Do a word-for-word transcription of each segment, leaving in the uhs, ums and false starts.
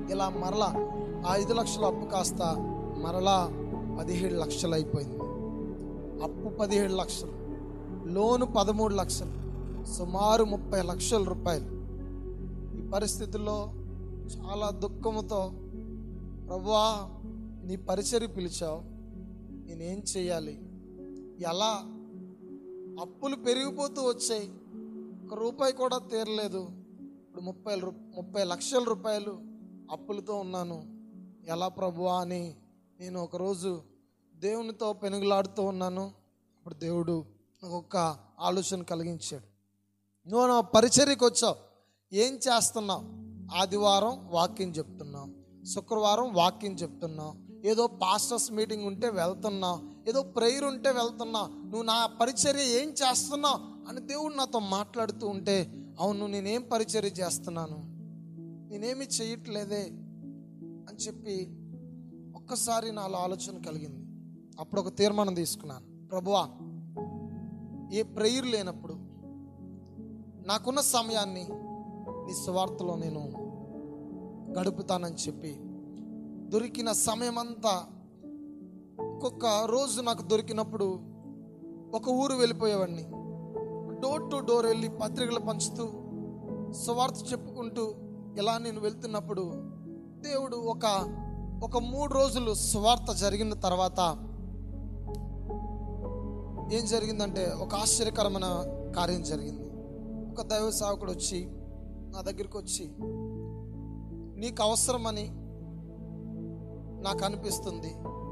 ఇలా మరలా ఐదు లక్షల అప్పు కాస్త మరలా పదిహేడు లక్షలు అయిపోయింది. అప్పు పదిహేడు లక్షలు, లోను పదమూడు లక్షలు, సుమారు ముప్పై లక్షల రూపాయలు. ఈ పరిస్థితుల్లో చాలా దుఃఖంతో, ప్రభువా నీ పరిచర్య పిలిచావు, నేనేం చేయాలి, ఎలా, అప్పులు పెరిగిపోతూ వచ్చాయి, ఒక రూపాయి కూడా తీరలేదు, ఇప్పుడు ముప్పై ముప్పై లక్షల రూపాయలు అప్పులతో ఉన్నాను, ఎలా ప్రభువా అని నేను ఒకరోజు దేవునితో పెనుగులాడుతూ ఉన్నాను. అప్పుడు దేవుడు నాకు ఒక ఆలోచన కలిగించాడు. నువ్వు నా పరిచర్యకు వచ్చావు, ఏం చేస్తున్నావు? ఆదివారం వాక్యం చెప్తున్నావు, శుక్రవారం వాక్యం చెప్తున్నావు, ఏదో పాస్టర్స్ మీటింగ్ ఉంటే వెళ్తున్నావు, ఏదో ప్రేయర్ ఉంటే వెళ్తున్నావు, నువ్వు నా పరిచర్య ఏం చేస్తున్నావు అని దేవుడు నాతో మాట్లాడుతూ ఉంటే, అవును నేనేం పరిచర్య చేస్తున్నాను, నేనేమి చేయట్లేదే అని చెప్పి ఒక్కసారి నాలో ఆలోచన కలిగింది. అప్పుడు ఒక తీర్మానం తీసుకున్నాను, ప్రభువా ఏ ప్రేయర్ లేనప్పుడు నాకున్న సమయాన్ని నీ సువార్తలో నేను గడుపుతానని చెప్పి దొరికిన సమయం అంతా, ఒక్కొక్క రోజు నాకు దొరికినప్పుడు ఒక ఊరు వెళ్ళిపోయేవాడిని. డోర్ టు డోర్ వెళ్ళి పత్రికలు పంచుతూ సువార్త చెప్పుకుంటూ ఇలా నేను వెళ్తున్నప్పుడు దేవుడు ఒక ఒక మూడు రోజులు సువార్త జరిగిన తర్వాత ఏం జరిగిందంటే ఒక ఆశ్చర్యకరమైన కార్యం జరిగింది. ఒక దైవ సేవకుడు వచ్చి నా దగ్గరికి వచ్చి, నీకు అవసరమని నాకు అనిపిస్తుంది,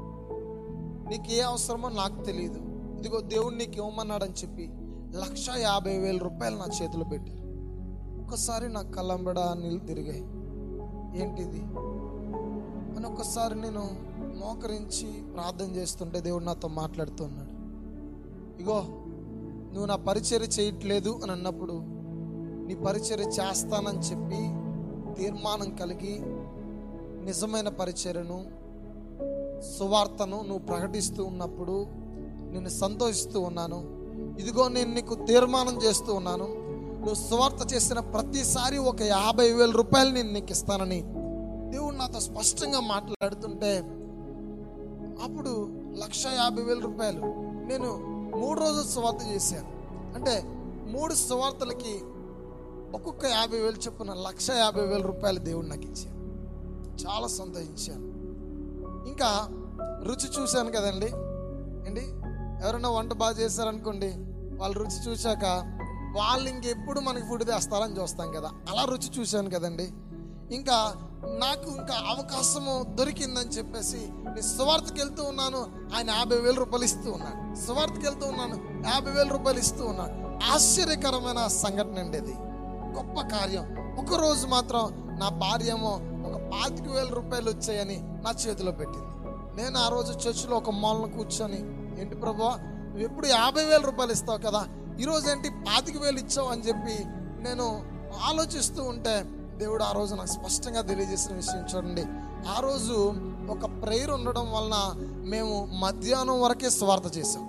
నీకు ఏ అవసరమో నాకు తెలియదు, ఇదిగో దేవుడు నీకు ఇవ్వమన్నాడని చెప్పి లక్ష యాభై వేల రూపాయలు నా చేతిలో పెట్టారు. ఒక్కసారి నా కళ్ళంబడ నీళ్ళు తిరిగాయి, ఏంటిది అని ఒక్కసారి నేను మోకరించి ప్రార్థన చేస్తుంటే దేవుడు నాతో మాట్లాడుతున్నాడు. ఇగో నువ్వు నా పరిచర్య చేయట్లేదు అని అన్నప్పుడు నీ పరిచర్య చేస్తానని చెప్పి తీర్మానం కలిగి నిజమైన పరిచర్యను, సువార్తను నువ్వు ప్రకటిస్తూ ఉన్నప్పుడు నేను సంతోషిస్తూ ఉన్నాను. ఇదిగో నేను నీకు తీర్మానం చేస్తూ ఉన్నాను, నువ్వు సువార్త చేసిన ప్రతిసారి ఒక యాభై వేల రూపాయలు నేను నీకు ఇస్తానని దేవుడు నాతో స్పష్టంగా మాట్లాడుతుంటే, అప్పుడు లక్ష యాభై వేల రూపాయలు నేను మూడు రోజులు సువార్త చేశాను. అంటే మూడు సువార్తలకి ఒక్కొక్క యాభై వేలు చొప్పున లక్ష యాభై వేల రూపాయలు దేవుడు నాకు ఇచ్చాను. చాలా సంతోషించాను. ఇంకా రుచి చూశాను కదండి అండి, ఎవరైనా వంట బాగా చేశారనుకోండి, వాళ్ళు రుచి చూశాక వాళ్ళు ఇంకెప్పుడు మనకి ఫుడ్ తెస్తారని చూస్తాం కదా, అలా రుచి చూశాను కదండి. ఇంకా నాకు ఇంకా అవకాశము దొరికిందని చెప్పేసి నేను సువార్తకి వెళ్తూ ఉన్నాను, ఆయన యాభై వేల రూపాయలు ఇస్తూ ఉన్నాడు. సువార్తకి వెళ్తూ ఉన్నాను, యాభై వేల రూపాయలు ఇస్తూ ఉన్నాడు. ఆశ్చర్యకరమైన సంఘటన అండి, అది గొప్ప కార్యం. ఒకరోజు మాత్రం నా భార్యేమో ఒక పాతిక వేల రూపాయలు వచ్చాయని నా చేతిలో పెట్టింది. నేను ఆ రోజు చర్చిలో ఒక మూలను కూర్చొని, ఏంటి ప్రభువా నువ్వు ఎప్పుడు యాభై వేల రూపాయలు ఇస్తావు కదా, ఈరోజు ఏంటి పాతిక వేలు ఇచ్చావు అని చెప్పి నేను ఆలోచిస్తూ ఉంటే దేవుడు ఆ రోజు నాకు స్పష్టంగా తెలియజేసిన విషయం చూడండి. ఆ రోజు ఒక ప్రేయర్ ఉండడం వలన మేము మధ్యాహ్నం వరకే స్వార్థ చేసాం.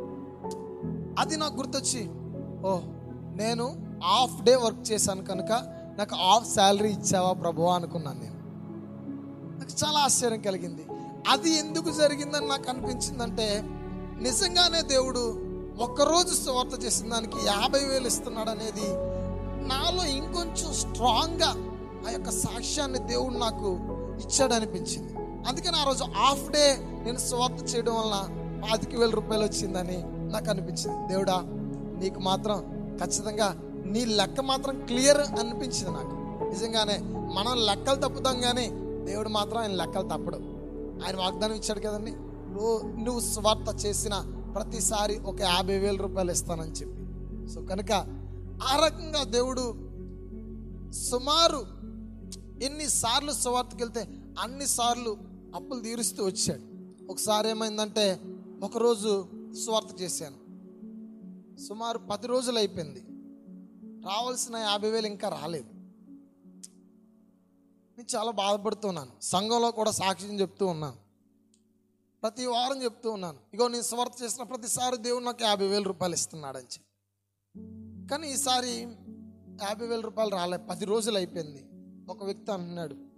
అది నాకు గుర్తొచ్చి, ఓ నేను హాఫ్ డే వర్క్ చేశాను కనుక నాకు హాఫ్ శాలరీ ఇచ్చావా ప్రభువా అనుకున్నాను. నేను నాకు చాలా ఆశ్చర్యం కలిగింది. అది ఎందుకు జరిగిందని నాకు అనిపించిందంటే, నిజంగానే దేవుడు ఒక్కరోజు స్వార్థ చేసిన దానికి యాభై వేలు ఇస్తున్నాడు అనేది నాలో ఇంకొంచెం స్ట్రాంగ్గా ఆ యొక్క సాక్ష్యాన్ని దేవుడు నాకు ఇచ్చాడు అనిపించింది. అందుకని ఆ రోజు హాఫ్ డే నేను స్వార్థ చేయడం వలన పాతిక వేల రూపాయలు వచ్చిందని నాకు అనిపించింది. దేవుడా నీకు మాత్రం ఖచ్చితంగా నీ లెక్క మాత్రం క్లియర్ అనిపించింది నాకు. నిజంగానే మనం లెక్కలు తప్పుతాం కానీ దేవుడు మాత్రం ఆయన లెక్కలు తప్పడు. ఆయన వాగ్దానం ఇచ్చాడు కదండి, నువ్వు నువ్వు స్వార్థ చేసిన ప్రతిసారి ఒక యాభై వేల రూపాయలు ఇస్తానని చెప్పి. సో కనుక ఆ రకంగా దేవుడు సుమారు ఎన్నిసార్లు సువార్తకి వెళ్తే అన్నిసార్లు అప్పులు తీరుస్తూ వచ్చాడు. ఒకసారి ఏమైందంటే, ఒకరోజు సువార్త చేశాను, సుమారు పది రోజులు అయిపోయింది, రావాల్సిన యాభై వేలు ఇంకా రాలేదు. నేను చాలా బాధపడుతున్నాను. సంఘంలో కూడా సాక్ష్యం చెప్తూ ఉన్నాను, ప్రతి వారం చెప్తూ ఉన్నాను, ఇగో నేను సువార్త చేసిన ప్రతిసారి దేవుడు నాకు యాభై వేల రూపాయలు ఇస్తున్నాడని చెప్పి. కానీ ఈసారి యాభై వేల రూపాయలు రాలే. పది రోజులు అయిపోయింది. ఒక వ్యక్తి అంటున్నాడు,